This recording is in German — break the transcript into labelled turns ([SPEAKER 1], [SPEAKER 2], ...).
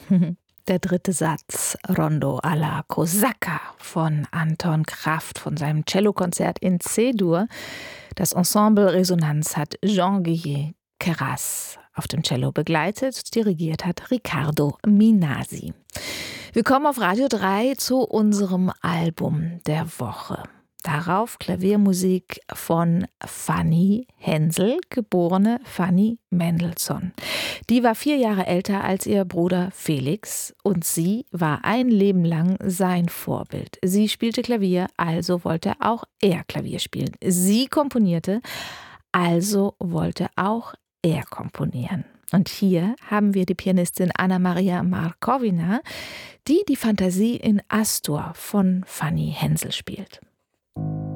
[SPEAKER 1] Der dritte Satz, Rondo alla Kosaca von Anton Kraft von seinem Cellokonzert in C-Dur. Das Ensemble Resonanz hat Jean-Guillet Queyras auf dem Cello begleitet. Dirigiert hat Riccardo Minasi. Wir kommen auf Radio 3 zu unserem Album der Woche. Darauf Klaviermusik von Fanny Hensel, geborene Fanny Mendelssohn. Die war 4 Jahre älter als ihr Bruder Felix und sie war ein Leben lang sein Vorbild. Sie spielte Klavier, also wollte auch er Klavier spielen. Sie komponierte, also wollte auch er komponieren. Und hier haben wir die Pianistin Anna-Maria Markovina, die die Fantasie in Astor von Fanny Hensel spielt.